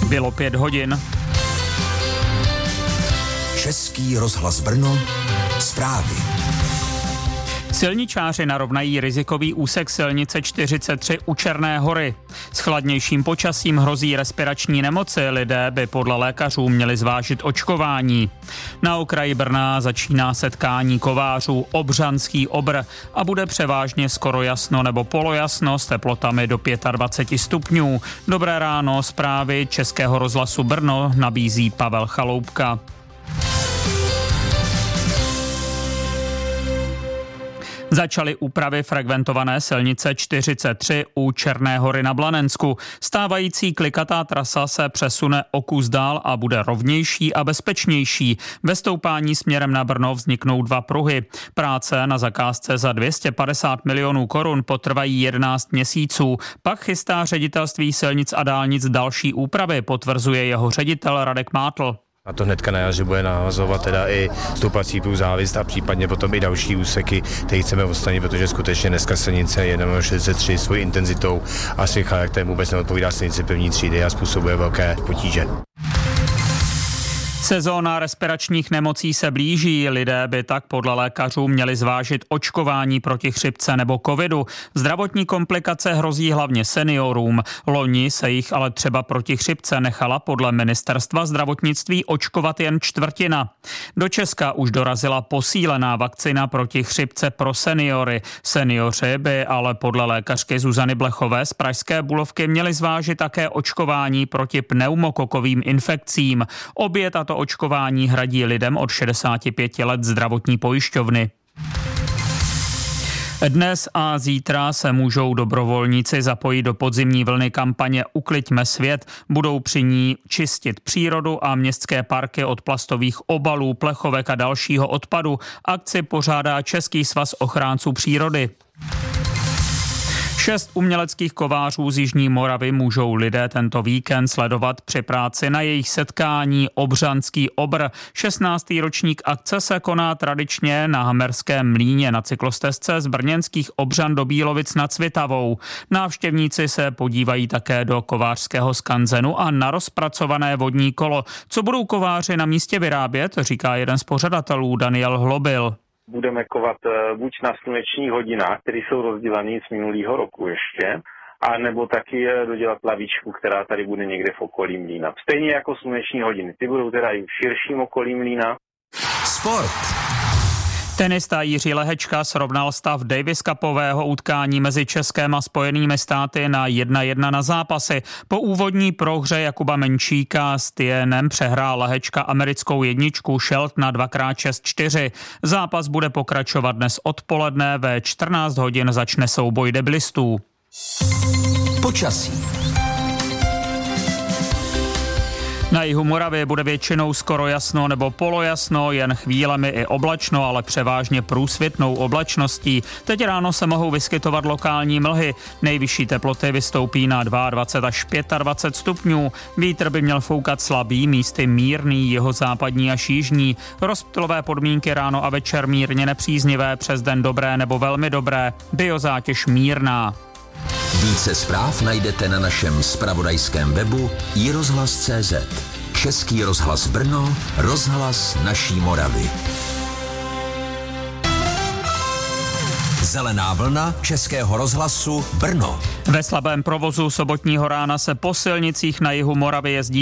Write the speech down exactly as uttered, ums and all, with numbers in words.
Bylo pět hodin. Český rozhlas Brno, zprávy. Silničáři narovnají rizikový úsek silnice čtyřicet tři u Černé Hory. S chladnějším počasím hrozí respirační nemoci, lidé by podle lékařů měli zvážit očkování. Na okraji Brna začíná setkání kovářů Obřanský obr a bude převážně skoro jasno nebo polojasno s teplotami do dvacet pět stupňů. Dobré ráno, zprávy Českého rozhlasu Brno nabízí Pavel Chaloupka. Začaly úpravy frekventované silnice čtyřicet tři u Černé Hory na Blanensku. Stávající klikatá trasa se přesune o kus dál a bude rovnější a bezpečnější. Ve stoupání směrem na Brno vzniknou dva pruhy. Práce na zakázce za dvě stě padesát milionů korun potrvají jedenáct měsíců. Pak chystá ředitelství silnic a dálnic další úpravy, potvrzuje jeho ředitel Radek Mátl. A to hnedka na jaře bude nahazovat teda i stoupací pruh závist a případně potom i další úseky, které chceme odstranit, protože skutečně dneska silnice jedna šedesát tři svojí intenzitou a svým charakterem vůbec neodpovídá silnici první třídy a způsobuje velké potíže. Sezóna respiračních nemocí se blíží, lidé by tak podle lékařů měli zvážit očkování proti chřipce nebo covidu. Zdravotní komplikace hrozí hlavně seniorům. Loni se jich ale třeba proti chřipce nechala podle ministerstva zdravotnictví očkovat jen čtvrtina. Do Česka už dorazila posílená vakcina proti chřipce pro seniory. Seniori by ale podle lékařky Zuzany Blechové z Pražské Bulovky měli zvážit také očkování proti pneumokokovým infekcím. Obě tato očkování hradí lidem od šedesáti pěti let zdravotní pojišťovny. Dnes a zítra se můžou dobrovolníci zapojit do podzimní vlny kampaně Ukliďme svět. Budou při ní čistit přírodu a městské parky od plastových obalů, plechovek a dalšího odpadu. Akci pořádá Český svaz ochránců přírody. Šest uměleckých kovářů z Jižní Moravy můžou lidé tento víkend sledovat při práci na jejich setkání Obřanský obr. šestnáctý ročník akce se koná tradičně na Hamerském mlýně na cyklostezce z brněnských Obřan do Bílovic nad Svitavou. Návštěvníci se podívají také do kovářského skanzenu a na rozpracované vodní kolo. Co budou kováři na místě vyrábět, říká jeden z pořadatelů Daniel Hlobil. Budeme kovat buď na slunečních hodinách, které jsou rozdělané z minulého roku ještě, a nebo taky dodělat lavičku, která tady bude někde v okolí mlýna. Stejně jako sluneční hodiny. Ty budou teda i v širším okolí mlýna. Sport. Tenista Jiří Lehečka srovnal stav Davis Cupového utkání mezi Českem a Spojenými státy na jedna jedna na zápasy. Po úvodní prohře Jakuba Menčíka s Tienem přehrál Lehečka americkou jedničku Shelt na dva krát šest čtyři. Zápas bude pokračovat dnes odpoledne, ve čtrnáct hodin začne souboj deblistů. Počasí. Na jihu Moravy bude většinou skoro jasno nebo polojasno, jen chvílemi i oblačno, ale převážně průsvitnou oblačností. Teď ráno se mohou vyskytovat lokální mlhy. Nejvyšší teploty vystoupí na dvacet dva až dvacet pět stupňů. Vítr by měl foukat slabý, místy mírný, jihozápadní až jižní. Rozptylové podmínky ráno a večer mírně nepříznivé, přes den dobré nebo velmi dobré. Biozátěž mírná. Více zpráv najdete na našem zpravodajském webu i rozhlas tečka cé zet. Český rozhlas Brno, rozhlas naší Moravy. Zelená vlna Českého rozhlasu Brno. Ve slabém provozu sobotního rána se po silnicích na jihu Moravy jezdí